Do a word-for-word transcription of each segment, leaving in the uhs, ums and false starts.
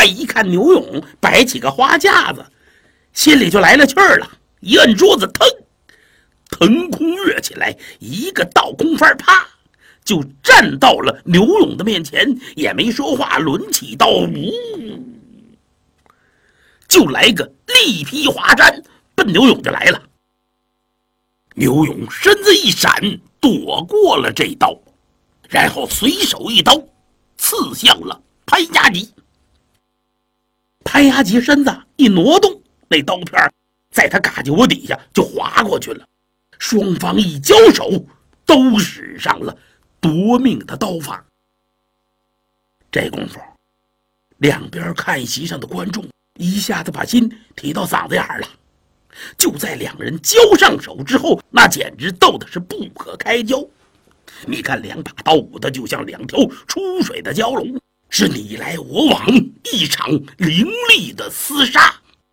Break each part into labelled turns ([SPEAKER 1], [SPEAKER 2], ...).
[SPEAKER 1] 一看牛勇摆起个花架子，心里就来了气儿了，一摁桌子，腾腾空跃起来，一个倒空翻，啪就站到了牛勇的面前，也没说话，抡起刀，呜，就来个力劈华山，奔牛勇就来了。牛勇身子一闪，躲过了这刀，然后随手一刀刺向了潘押吉。潘押吉身子一挪动，那刀片在他嘎叽窝底下就划过去了。双方一交手，都使上了夺命的刀法。这功夫，两边看席上的观众一下子把心提到嗓子眼了。就在两人交上手之后，那简直斗的是不可开交。你看两把刀舞的就像两条出水的蛟龙，是你来我往，一场凌厉的厮杀。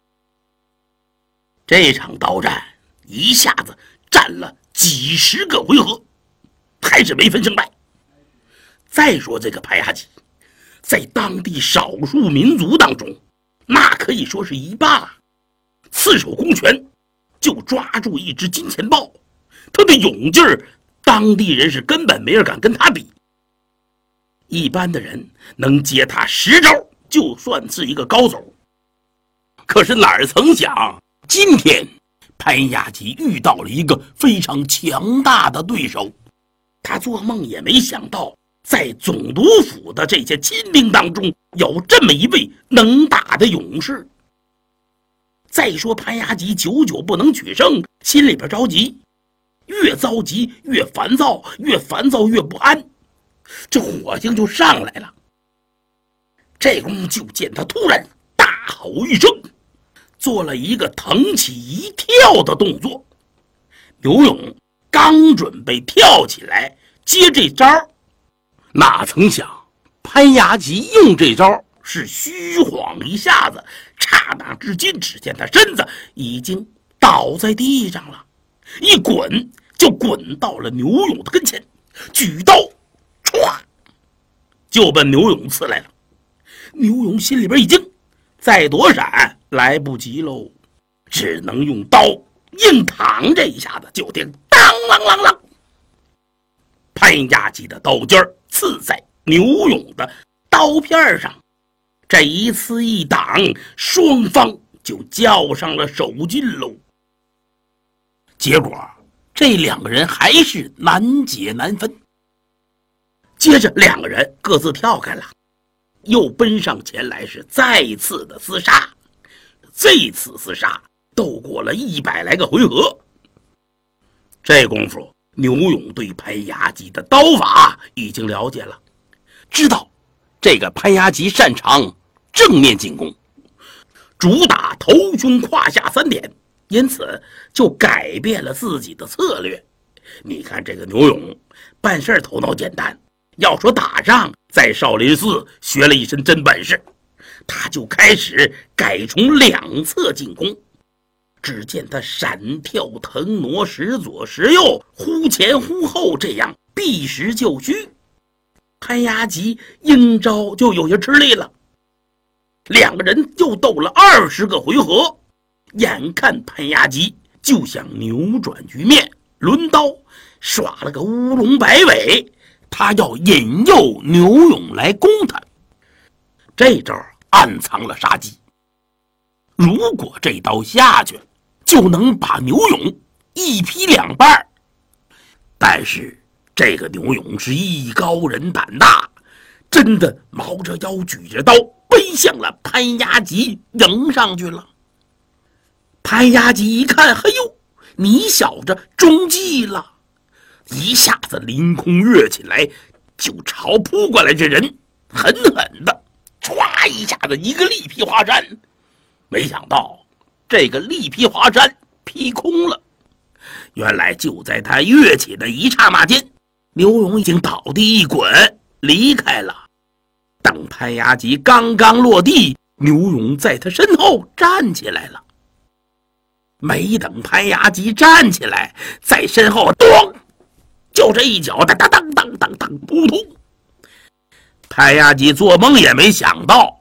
[SPEAKER 1] 这场刀战一下子战了几十个回合，还是没分胜败。再说这个潘押吉，在当地少数民族当中，那可以说是一霸，刺手空拳就抓住一只金钱豹，他的勇劲儿，当地人是根本没人敢跟他比。一般的人能接他十招，就算是一个高手。可是哪儿曾想，今天潘押吉遇到了一个非常强大的对手，他做梦也没想到，在总督府的这些亲兵当中，有这么一位能打的勇士。再说潘押吉久久不能取胜，心里边着急，越着急越烦躁，越烦躁越不安，这火星就上来了。这功夫就见他突然大吼一声，做了一个腾起一跳的动作。牛勇刚准备跳起来接这招，哪曾想潘押吉用这招是虚晃一下子，刹那之间只见他身子已经倒在地上了，一滚就滚到了牛勇的跟前，举刀歘就奔牛勇刺来了。牛勇心里边一惊，再躲闪来不及喽，只能用刀硬扛，这一下子就听当啷啷啷，潘押吉的刀尖刺在牛勇的刀片上，这一次一挡，双方就较上了手劲喽。结果这两个人还是难解难分。接着两个人各自跳开了，又奔上前来，是再次的厮杀。这次厮杀斗过了一百来个回合。这功夫牛勇对潘押吉的刀法已经了解了，知道这个潘押吉擅长正面进攻，主打头胸胯下三点，因此就改变了自己的策略。你看这个牛勇办事头脑简单，要说打仗在少林寺学了一身真本事，他就开始改从两侧进攻。只见他闪跳腾挪，时左时右，忽前忽后，这样避实就虚。潘押吉应招就有些吃力了。两个人又斗了二十个回合，眼看潘押吉就想扭转局面，抡刀耍了个乌龙摆尾，他要引诱牛勇来攻他。这招暗藏了杀机，如果这刀下去，就能把牛勇一劈两半。但是这个牛勇是艺高人胆大，真的毛着腰举着刀奔向了潘押吉，迎上去了。潘押吉一看，嘿呦，你小子中计了，一下子凌空跃起来，就朝扑过来这人狠狠的唰一下子一个力劈华山。没想到这个力劈华山劈空了，原来就在他跃起的一刹那间，牛勇已经倒地一滚离开了。等潘押吉刚刚落地，牛勇在他身后站起来了。没等潘押吉站起来，在身后咚就这一脚，当当当当当当，扑通。潘押吉做梦也没想到，